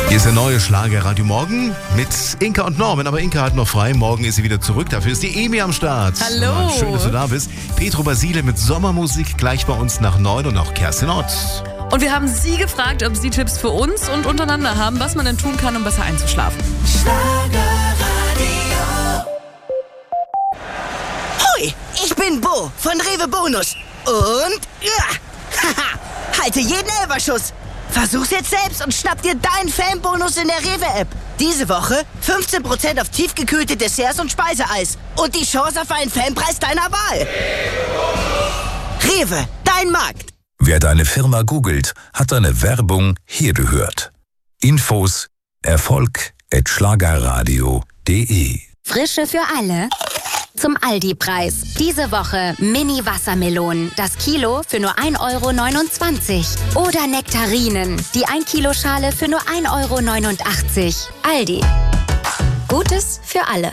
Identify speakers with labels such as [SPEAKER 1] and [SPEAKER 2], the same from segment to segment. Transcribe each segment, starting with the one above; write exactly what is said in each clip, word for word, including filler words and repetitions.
[SPEAKER 1] Hier ist der neue Schlagerradio Morgen mit Inka und Norman. Aber Inka hat noch frei. Morgen ist sie wieder zurück. Dafür ist die Emi am Start.
[SPEAKER 2] Hallo.
[SPEAKER 1] Ja, schön, dass du da bist. Petro Basile mit Sommermusik gleich bei uns nach neun und auch Kerstin Ott.
[SPEAKER 2] Und wir haben Sie gefragt, ob Sie Tipps für uns und untereinander haben, was man denn tun kann, um besser einzuschlafen.
[SPEAKER 3] Schlagerradio. Hoi, ich bin Bo von Rewe Bonus. Und ja, haha, halte jeden Elferschuss. Versuch's jetzt selbst und schnapp dir deinen Fanbonus in der Rewe-App. Diese Woche fünfzehn Prozent auf tiefgekühlte Desserts und Speiseeis. Und die Chance auf einen Fanpreis deiner Wahl. Rewe, dein Markt.
[SPEAKER 4] Wer deine Firma googelt, hat deine Werbung hier gehört. Infos Erfolg at schlagerradio punkt de.
[SPEAKER 5] Frische für alle. Zum Aldi-Preis. Diese Woche Mini-Wassermelonen. Das Kilo für nur ein Euro neunundzwanzig. Oder Nektarinen. Die ein Kilo Schale für nur ein Euro neunundachtzig. Aldi. Gutes für alle.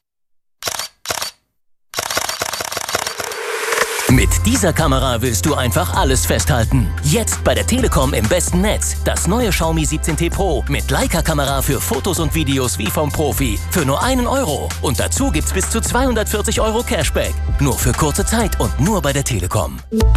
[SPEAKER 6] Mit dieser Kamera willst du einfach alles festhalten. Jetzt bei der Telekom im besten Netz. Das neue Xiaomi siebzehn T Pro mit Leica-Kamera für Fotos und Videos wie vom Profi. Für nur einen Euro. Und dazu gibt's bis zu zweihundertvierzig Euro Cashback. Nur für kurze Zeit und nur bei der Telekom.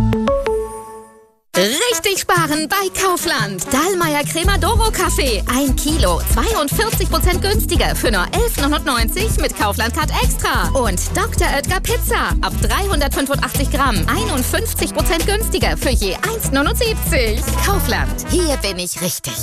[SPEAKER 7] Richtig sparen bei Kaufland. Dallmayr Crema Doro Kaffee. Ein Kilo. zweiundvierzig Prozent günstiger für nur elf neunundneunzig mit Kaufland Card Extra. Und Doktor Oetker Pizza. Ab dreihundertfünfundachtzig Gramm. einundfünfzig Prozent günstiger für je eins neunundsiebzig. Kaufland. Hier bin ich richtig.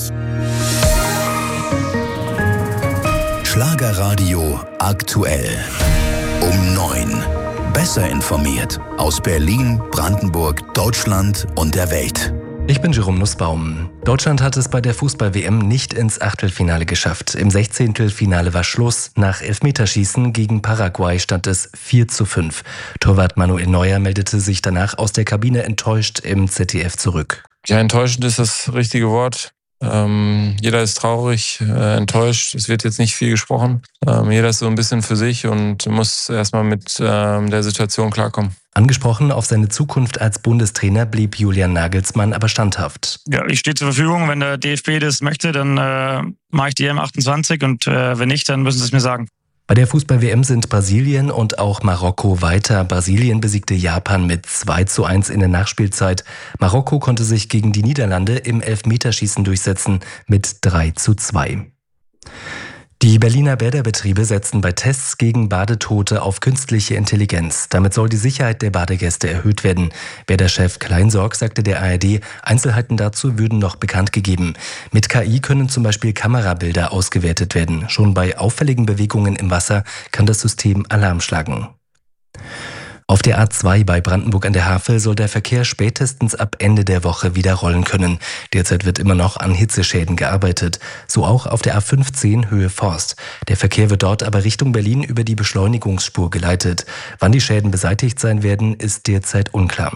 [SPEAKER 4] Schlagerradio aktuell. Um neun. Besser informiert aus Berlin, Brandenburg, Deutschland und der Welt.
[SPEAKER 8] Ich bin Jerome Nussbaum. Deutschland hat es bei der Fußball-W M nicht ins Achtelfinale geschafft. Im Sechzehntelfinale war Schluss. Nach Elfmeterschießen gegen Paraguay stand es vier zu fünf. Torwart Manuel Neuer meldete sich danach aus der Kabine enttäuscht im Z D F zurück.
[SPEAKER 9] Ja, enttäuschend ist das richtige Wort. Ähm, jeder ist traurig, äh, enttäuscht. Es wird jetzt nicht viel gesprochen. Ähm, jeder ist so ein bisschen für sich und muss erstmal mit ähm, der Situation klarkommen.
[SPEAKER 8] Angesprochen auf seine Zukunft als Bundestrainer blieb Julian Nagelsmann aber standhaft.
[SPEAKER 10] Ja, ich stehe zur Verfügung. Wenn der D F B das möchte, dann äh, mache ich die E M achtundzwanzig und äh, wenn nicht, dann müssen sie es mir sagen.
[SPEAKER 8] Bei der Fußball-W M sind Brasilien und auch Marokko weiter. Brasilien besiegte Japan mit zwei zu eins in der Nachspielzeit. Marokko konnte sich gegen die Niederlande im Elfmeterschießen durchsetzen mit drei zu zwei. Die Berliner Bäderbetriebe setzen bei Tests gegen Badetote auf künstliche Intelligenz. Damit soll die Sicherheit der Badegäste erhöht werden. Bäderchef Kleinsorg sagte der A R D, Einzelheiten dazu würden noch bekannt gegeben. Mit K I können zum Beispiel Kamerabilder ausgewertet werden. Schon bei auffälligen Bewegungen im Wasser kann das System Alarm schlagen. Auf der A zwei bei Brandenburg an der Havel soll der Verkehr spätestens ab Ende der Woche wieder rollen können. Derzeit wird immer noch an Hitzeschäden gearbeitet. So auch auf der A fünfzehn Höhe Forst. Der Verkehr wird dort aber Richtung Berlin über die Beschleunigungsspur geleitet. Wann die Schäden beseitigt sein werden, ist derzeit unklar.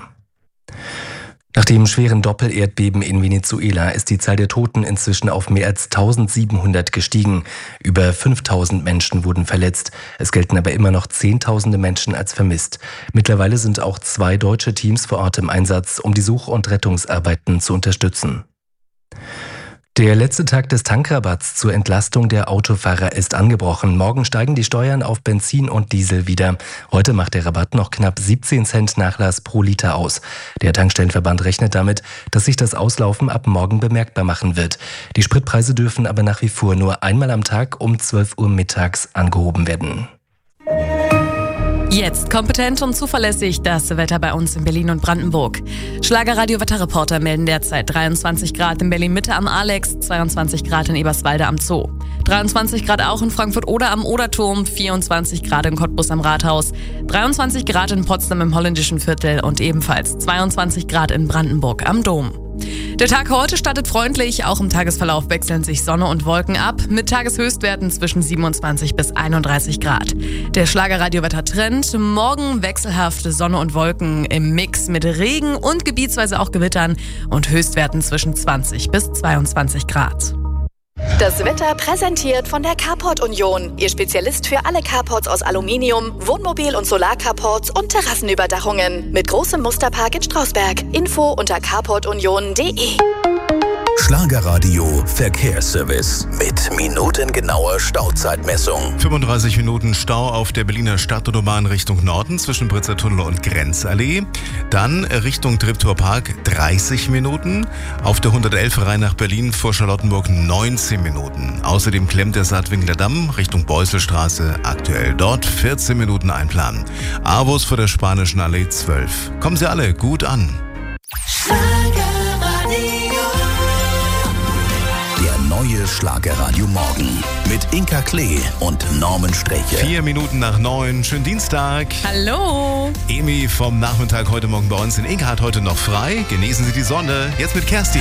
[SPEAKER 8] Nach dem schweren Doppelerdbeben in Venezuela ist die Zahl der Toten inzwischen auf mehr als eintausendsiebenhundert gestiegen. Über fünftausend Menschen wurden verletzt. Es gelten aber immer noch Zehntausende Menschen als vermisst. Mittlerweile sind auch zwei deutsche Teams vor Ort im Einsatz, um die Such- und Rettungsarbeiten zu unterstützen. Der letzte Tag des Tankrabatts zur Entlastung der Autofahrer ist angebrochen. Morgen steigen die Steuern auf Benzin und Diesel wieder. Heute macht der Rabatt noch knapp siebzehn Cent Nachlass pro Liter aus. Der Tankstellenverband rechnet damit, dass sich das Auslaufen ab morgen bemerkbar machen wird. Die Spritpreise dürfen aber nach wie vor nur einmal am Tag um zwölf Uhr mittags angehoben werden.
[SPEAKER 2] Jetzt kompetent und zuverlässig das Wetter bei uns in Berlin und Brandenburg. Schlagerradio-Wetterreporter melden derzeit dreiundzwanzig Grad in Berlin-Mitte am Alex, zweiundzwanzig Grad in Eberswalde am Zoo. dreiundzwanzig Grad auch in Frankfurt oder am Oderturm, vierundzwanzig Grad in Cottbus am Rathaus, dreiundzwanzig Grad in Potsdam im Holländischen Viertel und ebenfalls zweiundzwanzig Grad in Brandenburg am Dom. Der Tag heute startet freundlich, auch im Tagesverlauf wechseln sich Sonne und Wolken ab, mit Tageshöchstwerten zwischen siebenundzwanzig bis einunddreißig Grad. Der Schlagerradio-Wetter-Trend, morgen wechselhafte Sonne und Wolken im Mix mit Regen und gebietsweise auch Gewittern und Höchstwerten zwischen zwanzig bis zweiundzwanzig Grad.
[SPEAKER 11] Das Wetter präsentiert von der Carport Union. Ihr Spezialist für alle Carports aus Aluminium, Wohnmobil- und Solarcarports und Terrassenüberdachungen. Mit großem Musterpark in Strausberg. Info unter carport union punkt de.
[SPEAKER 4] Schlagerradio Verkehrsservice mit minutengenauer Stauzeitmessung.
[SPEAKER 1] fünfunddreißig Minuten Stau auf der Berliner Stadtautobahn Richtung Norden zwischen Britzer Tunnel und Grenzallee. Dann Richtung Treptower-Park dreißig Minuten. Auf der hundertelf rein nach Berlin vor Charlottenburg neunzehn Minuten. Außerdem klemmt der Saatwinkler Damm Richtung Beuselstraße aktuell dort vierzehn Minuten einplanen. Avus vor der Spanischen Allee zwölf. Kommen Sie alle gut an.
[SPEAKER 4] Der neue Schlagerradio Morgen mit Inka Klee und Norman Streche.
[SPEAKER 1] Vier Minuten nach neun, schönen Dienstag.
[SPEAKER 2] Hallo.
[SPEAKER 1] Emi vom Nachmittag heute Morgen bei uns in Inka hat heute noch frei. Genießen Sie die Sonne. Jetzt mit Kerstin.